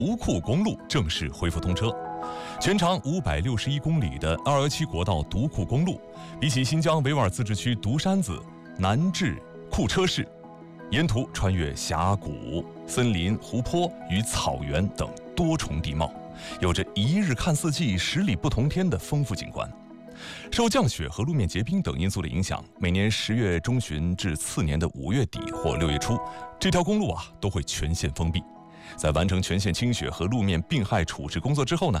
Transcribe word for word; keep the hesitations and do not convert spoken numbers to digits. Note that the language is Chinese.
独库公路正式恢复通车。全长五百六十一公里的二幺七国道独库公路，比起新疆维吾尔自治区独山子、南至库车市，沿途穿越峡谷、森林、湖泊与草原等多重地貌，有着一日看四季、十里不同天的丰富景观。受降雪和路面结冰等因素的影响，每年十月中旬至次年的五月底或六月初，这条公路啊都会全线封闭。在完成全线清雪和路面病害处置工作之后呢，